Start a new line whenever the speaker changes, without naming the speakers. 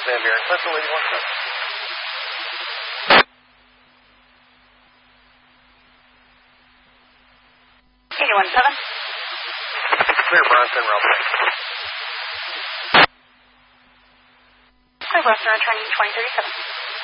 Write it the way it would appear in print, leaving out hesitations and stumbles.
Van Buren, Clinton 817.
817.
Clear Bronson, Ralph.
Clear Bronson, returning 2037.